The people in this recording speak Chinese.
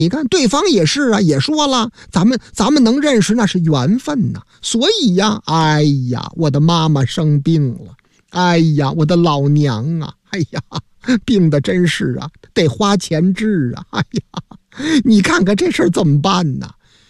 你看对方也是啊，也说了，咱们能认识那是缘分呐。所以呀，哎呀，我的妈妈生病了，哎呀，我的老娘啊，哎呀，病的真是啊，得花钱治啊，哎呀，你看看这事儿怎么办呢？